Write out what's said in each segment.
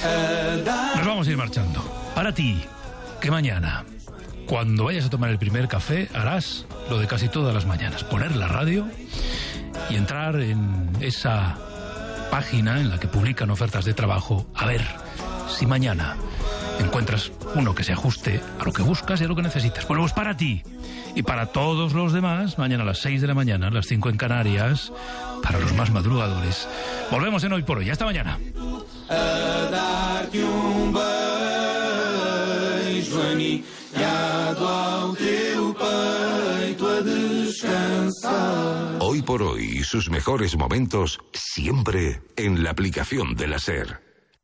Nos vamos a ir marchando. Para ti, que mañana, cuando vayas a tomar el primer café, harás lo de casi todas las mañanas: poner la radio y entrar en esa página en la que publican ofertas de trabajo, a ver si mañana encuentras uno que se ajuste a lo que buscas y a lo que necesitas. Bueno, pues para ti y para todos los demás, mañana a las 6 de la mañana, a las 5 en Canarias, para los más madrugadores. Volvemos en Hoy por Hoy. Hasta mañana. Hoy por Hoy y sus mejores momentos siempre en la aplicación de la SER.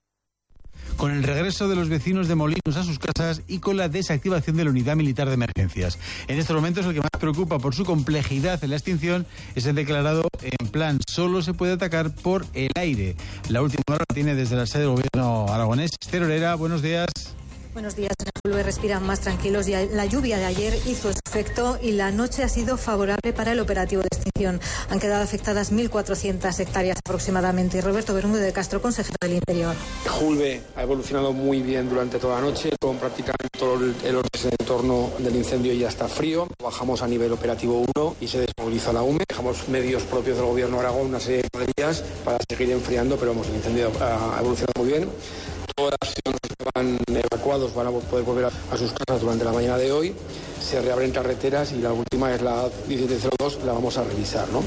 Con el regreso de los vecinos de Molinos a sus casas y con la desactivación de la unidad militar de emergencias. En estos momentos el que más preocupa por su complejidad en la extinción es el declarado en plan solo se puede atacar por el aire. La última hora tiene desde la sede del gobierno aragonés. Esther Herrera, buenos días. Buenos días. En el Julve respiran más tranquilos. Ya la lluvia de ayer hizo su efecto y la noche ha sido favorable para el operativo de extinción. Han quedado afectadas 1.400 hectáreas aproximadamente. Y Roberto Bermúdez de Castro, consejero del Interior. Julve ha evolucionado muy bien durante toda la noche, con prácticamente todo el entorno del incendio ya está frío. Bajamos a nivel operativo 1 y se desmoviliza la UME. Dejamos medios propios del gobierno de Aragón, una serie de días para seguir enfriando, pero el incendio ha evolucionado muy bien. Todas las ciudadanos que estaban evacuados van a poder volver a sus casas durante la mañana de hoy. Se reabren carreteras y la última es la 1702, la vamos a revisar, ¿no?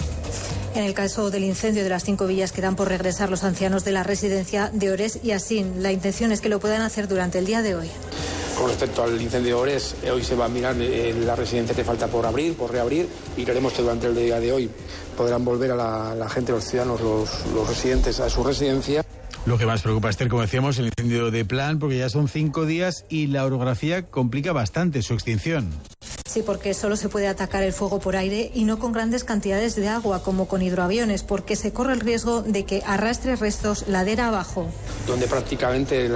En el caso del incendio de las 5 villas quedan por regresar los ancianos de la residencia de Ores y Asín. La intención es que lo puedan hacer durante el día de hoy. Con respecto al incendio de Ores, hoy se va a mirar la residencia que falta por reabrir, y creemos que durante el día de hoy podrán volver a la gente, los ciudadanos, los residentes a su residencia. Lo que más preocupa, Esther, como decíamos, el incendio de Plan, porque ya son 5 días y la orografía complica bastante su extinción. Sí, porque solo se puede atacar el fuego por aire y no con grandes cantidades de agua, como con hidroaviones, porque se corre el riesgo de que arrastre restos ladera abajo. Donde prácticamente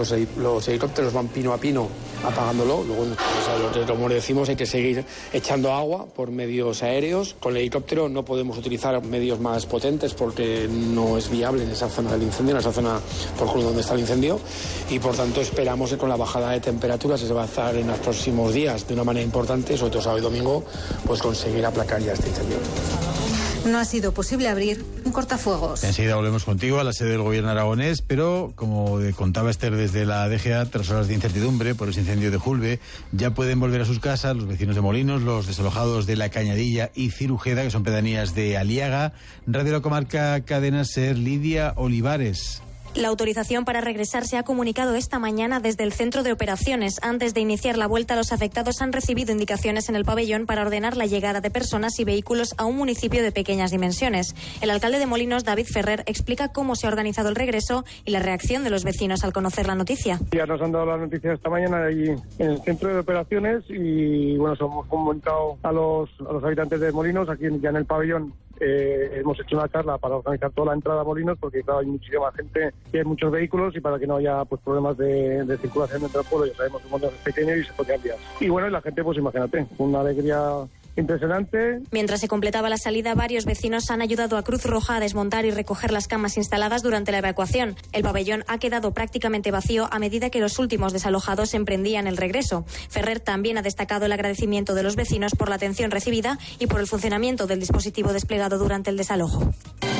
los helicópteros van pino a pino apagándolo. Luego, como decimos, hay que seguir echando agua por medios aéreos. Con el helicóptero no podemos utilizar medios más potentes porque no es viable en esa zona del incendio, en esa zona por donde está el incendio, y por tanto esperamos que con la bajada de temperaturas que se va a hacer en los próximos días de una manera importante, sobre todo sábado y domingo, pues conseguir aplacar ya este incendio. No ha sido posible abrir un cortafuegos. Enseguida volvemos contigo a la sede del gobierno aragonés, pero como contaba Esther desde la DGA, tras horas de incertidumbre por ese incendio de Julve, ya pueden volver a sus casas los vecinos de Molinos, los desalojados de La Cañadilla y Cirujeda, que son pedanías de Aliaga. Radio La Comarca, Cadena SER, Lidia Olivares. La autorización para regresar se ha comunicado esta mañana desde el centro de operaciones. Antes de iniciar la vuelta, los afectados han recibido indicaciones en el pabellón para ordenar la llegada de personas y vehículos a un municipio de pequeñas dimensiones. El alcalde de Molinos, David Ferrer, explica cómo se ha organizado el regreso y la reacción de los vecinos al conocer la noticia. Ya nos han dado la noticia esta mañana allí en el centro de operaciones y bueno, hemos comunicado a los habitantes de Molinos, aquí ya en el pabellón. Hemos hecho una charla para organizar toda la entrada a Molinos, porque claro, hay muchísima gente y hay muchos vehículos, y para que no haya pues problemas de circulación dentro del pueblo. Ya sabemos que Molinos es pequeño y se podrían liar. Y bueno, y la gente, pues imagínate, una alegría impresionante. Mientras se completaba la salida, varios vecinos han ayudado a Cruz Roja a desmontar y recoger las camas instaladas durante la evacuación. El pabellón ha quedado prácticamente vacío a medida que los últimos desalojados emprendían el regreso. Ferrer también ha destacado el agradecimiento de los vecinos por la atención recibida y por el funcionamiento del dispositivo desplegado durante el desalojo.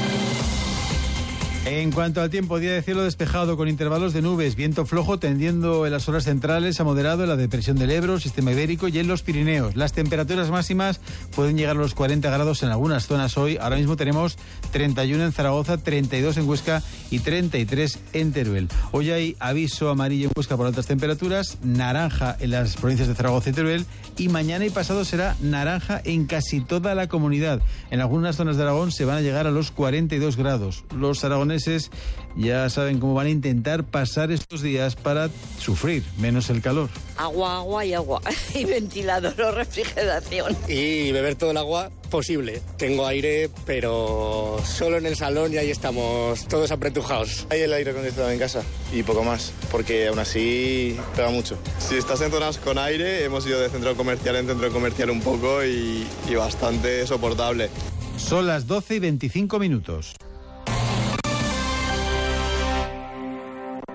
En cuanto al tiempo, día de cielo despejado con intervalos de nubes, viento flojo tendiendo en las horas centrales a moderado en la depresión del Ebro, sistema ibérico y en los Pirineos. Las temperaturas máximas pueden llegar a los 40 grados en algunas zonas hoy. Ahora mismo tenemos 31 en Zaragoza, 32 en Huesca y 33 en Teruel. Hoy hay aviso amarillo en Huesca por altas temperaturas, naranja en las provincias de Zaragoza y Teruel, y mañana y pasado será naranja en casi toda la comunidad. En algunas zonas de Aragón se van a llegar a los 42 grados. Los aragoneses ya saben cómo van a intentar pasar estos días para sufrir menos el calor. Agua y agua. Y ventilador o refrigeración. Y beber todo el agua posible. Tengo aire, pero solo en el salón, y ahí estamos todos apretujados. Hay el aire acondicionado en casa y poco más, porque aún así pega mucho. Si estás en zonas con aire, hemos ido de centro comercial en centro comercial un poco y bastante soportable. Son las 12:25.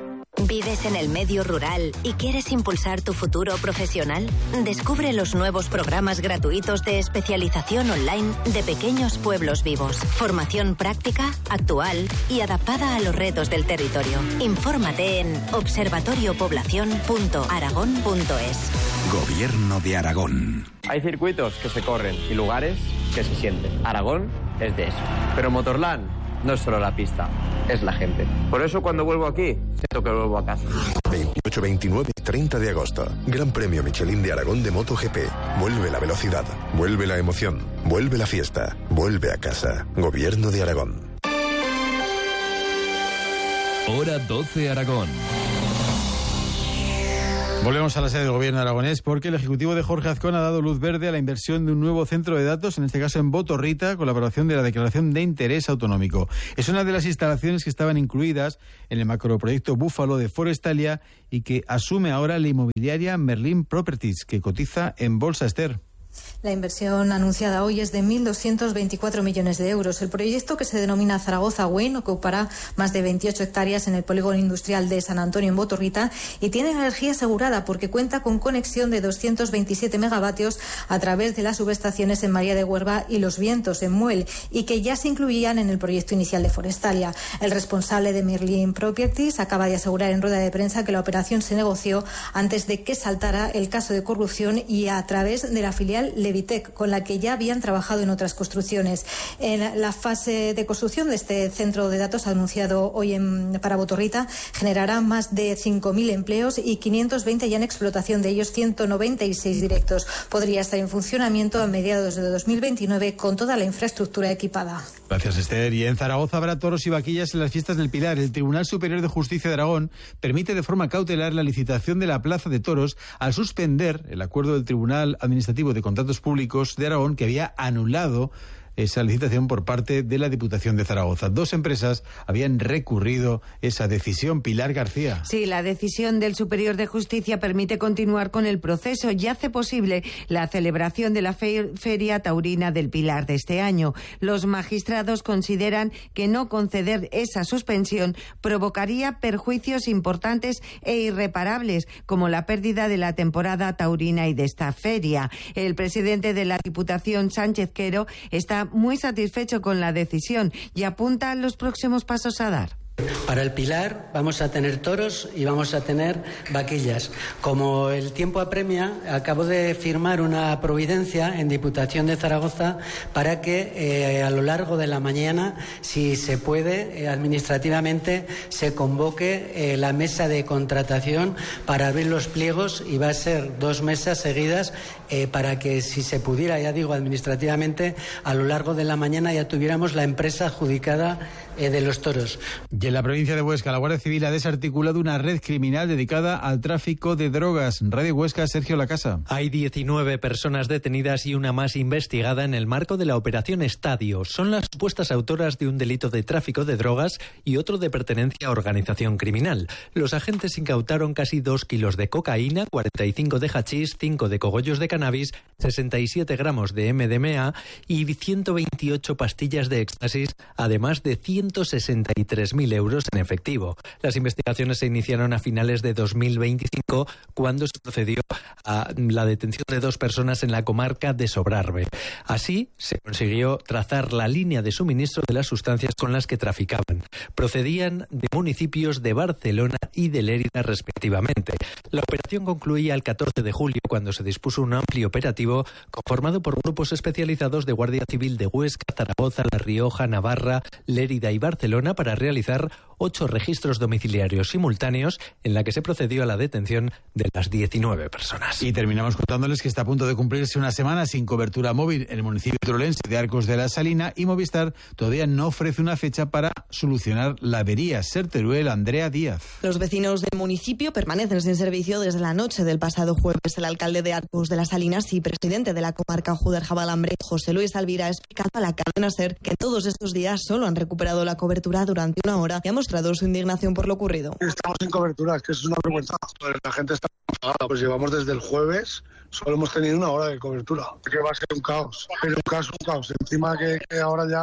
¿Vives en el medio rural y quieres impulsar tu futuro profesional? Descubre los nuevos programas gratuitos de especialización online de Pequeños Pueblos Vivos. Formación práctica, actual y adaptada a los retos del territorio. Infórmate en observatoriopoblacion.aragón.es. Gobierno de Aragón. Hay circuitos que se corren y lugares que se sienten. Aragón es de eso. Pero Motorland no es solo la pista, es la gente. Por eso cuando vuelvo aquí, siento que vuelvo a casa. 28, 29 y 30 de agosto. Gran Premio Michelin de Aragón de MotoGP. Vuelve la velocidad, vuelve la emoción, vuelve la fiesta, vuelve a casa. Gobierno de Aragón. Hora 12 Aragón. Volvemos a la sede del Gobierno aragonés porque el Ejecutivo de Jorge Azcón ha dado luz verde a la inversión de un nuevo centro de datos, en este caso en Botorrita, con la aprobación de la Declaración de Interés Autonómico. Es una de las instalaciones que estaban incluidas en el macroproyecto Búfalo de Forestalia y que asume ahora la inmobiliaria Merlin Properties, que cotiza en Bolsa, Esther. La inversión anunciada hoy es de 1.224 millones de euros. El proyecto, que se denomina Zaragoza Wind, ocupará más de 28 hectáreas en el polígono industrial de San Antonio en Botorrita y tiene energía asegurada porque cuenta con conexión de 227 megavatios a través de las subestaciones en María de Huerva y Los Vientos en Muel, y que ya se incluían en el proyecto inicial de Forestalia. El responsable de Merlin Properties acaba de asegurar en rueda de prensa que la operación se negoció antes de que saltara el caso de corrupción y a través de la filial Levitec, con la que ya habían trabajado en otras construcciones. En la fase de construcción de este centro de datos anunciado hoy para Botorrita generará más de 5.000 empleos y 520 ya en explotación, de ellos 196 directos. Podría estar en funcionamiento a mediados de 2029 con toda la infraestructura equipada. Gracias, Esther. Y en Zaragoza habrá toros y vaquillas en las fiestas del Pilar. El Tribunal Superior de Justicia de Aragón permite de forma cautelar la licitación de la Plaza de Toros al suspender el acuerdo del Tribunal Administrativo de Contratos Públicos de Aragón, que había anulado esa licitación por parte de la Diputación de Zaragoza. Dos empresas habían recurrido esa decisión. Pilar García. Sí, la decisión del Superior de Justicia permite continuar con el proceso y hace posible la celebración de la Feria Taurina del Pilar de este año. Los magistrados consideran que no conceder esa suspensión provocaría perjuicios importantes e irreparables, como la pérdida de la temporada taurina y de esta feria. El presidente de la Diputación, Sánchez Quero, está muy satisfecho con la decisión y apunta a los próximos pasos a dar. Para el Pilar vamos a tener toros y vamos a tener vaquillas. Como el tiempo apremia, acabo de firmar una providencia en Diputación de Zaragoza para que a lo largo de la mañana, si se puede, administrativamente se convoque la mesa de contratación para abrir los pliegos, y va a ser 2 mesas seguidas para que, si se pudiera, ya digo, administrativamente, a lo largo de la mañana ya tuviéramos la empresa adjudicada de los toros. Y en la provincia de Huesca, la Guardia Civil ha desarticulado una red criminal dedicada al tráfico de drogas. Radio Huesca, Sergio Lacasa. Hay 19 personas detenidas y una más investigada en el marco de la Operación Estadio. Son las supuestas autoras de un delito de tráfico de drogas y otro de pertenencia a organización criminal. Los agentes incautaron casi 2 kilos de cocaína, 45 de hachís, 5 de cogollos de cannabis, 67 gramos de MDMA y 128 pastillas de éxtasis, además de 163.000 euros en efectivo. Las investigaciones se iniciaron a finales de 2025, cuando se procedió a la detención de 2 personas en la comarca de Sobrarbe. Así se consiguió trazar la línea de suministro de las sustancias con las que traficaban. Procedían de municipios de Barcelona y de Lérida, respectivamente. La operación concluía el 14 de julio, cuando se dispuso un amplio operativo conformado por grupos especializados de Guardia Civil de Huesca, Zaragoza, La Rioja, Navarra, Lérida y Barcelona para realizar 8 registros domiciliarios simultáneos, en la que se procedió a la detención de las 19 personas. Y terminamos contándoles que está a punto de cumplirse una semana sin cobertura móvil en el municipio turolense de Arcos de la Salina, y Movistar todavía no ofrece una fecha para solucionar la avería. Ser Teruel, Andrea Díaz. Los vecinos del municipio permanecen sin servicio desde la noche del pasado jueves. El alcalde de Arcos de las Salinas y presidente de la comarca Júder Jabalambre, José Luis Alvira, ha explicado a la cadena SER que todos estos días solo han recuperado la cobertura durante 1 hora y ha mostrado su indignación por lo ocurrido. Estamos sin cobertura, es que es una vergüenza. La gente está enfadada, pues llevamos desde el jueves, solo hemos tenido 1 hora de cobertura. Que va a ser un caos, pero un caos. Encima que ahora ya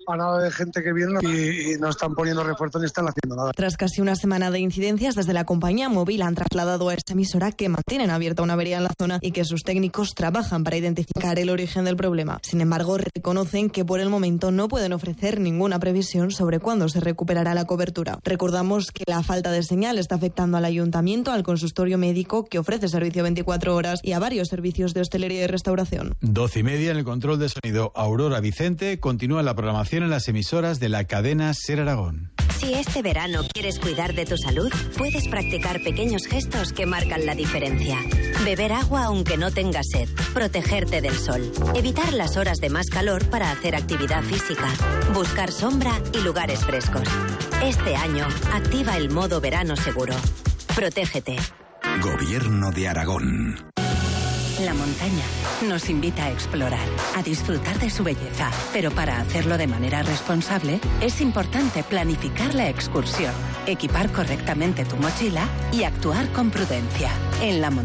parada de gente que viene y no están poniendo refuerzos ni están haciendo nada. Tras casi una semana de incidencias, desde la compañía móvil han trasladado a esta emisora que mantienen abierta una avería en la zona y que sus técnicos trabajan para identificar el origen del problema. Sin embargo, reconocen que por el momento no pueden ofrecer ninguna previsión sobre cuándo se recuperará la cobertura. Recordamos que la falta de señal está afectando al ayuntamiento, al consultorio médico que ofrece servicio 24 horas y a varios servicios de hostelería y restauración. 12:30 en el control de sonido. Aurora Vicente continúa la programación en las emisoras de la cadena SER Aragón. Si este verano quieres cuidar de tu salud, puedes practicar pequeños gestos que marcan la diferencia. Beber agua aunque no tengas sed, protegerte del sol, evitar las horas de más calor para hacer actividad física, buscar sombra y lugares frescos. Este año, activa el modo verano seguro. Protégete. Gobierno de Aragón. La montaña nos invita a explorar, a disfrutar de su belleza, pero para hacerlo de manera responsable es importante planificar la excursión, equipar correctamente tu mochila y actuar con prudencia. En la montaña